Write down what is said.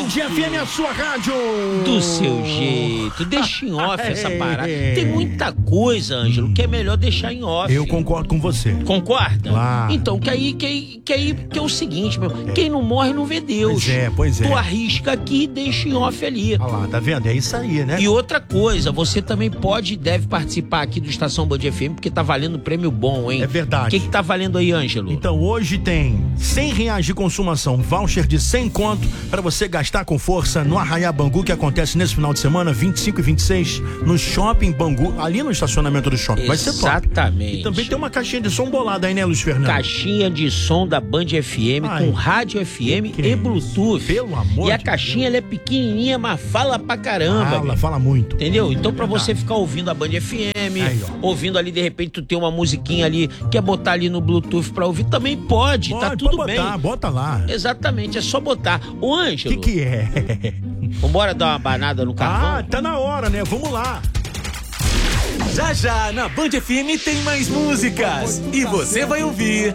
Band FM, a sua rádio. Do seu jeito. Deixa em off essa parada. Tem muita coisa, Ângelo, que é melhor deixar em off. Eu concordo com você. Concorda? Claro. Então, que é o seguinte, meu. Quem não morre não vê Deus. Pois é. Tu arrisca aqui e deixa em off ali. Olha lá, tá vendo? É isso aí, né? E outra coisa, você também pode e deve participar aqui do Estação Band FM, porque tá valendo prêmio bom, hein? É verdade. O que tá valendo aí, Ângelo? Então, hoje tem R$100 de consumação, voucher de 100 conto para você gastar com força no Arraiá Bangu, que acontece nesse final de semana, 25 e 26, no Shopping Bangu, ali no estacionamento do shopping. Vai ser top. Exatamente. E também tem uma caixinha de som bolada aí, né, Luiz Fernando? Caixinha de som da Band FM, com rádio FM e Bluetooth. Pelo amor E a de caixinha ela é pequenininha, mas fala pra caramba. Fala muito. Entendeu? Então pra você ficar ouvindo a Band FM, ouvindo ali, de repente tu tem uma musiquinha ali, quer botar ali no Bluetooth pra ouvir, também pode, tá tudo bem. Bota lá. Exatamente, é só botar. Ô, Ângelo. Que é? Vambora dar uma banada no carvão? Tá na hora, né? Vamos lá. Já na Band FM tem mais músicas. E você vai ouvir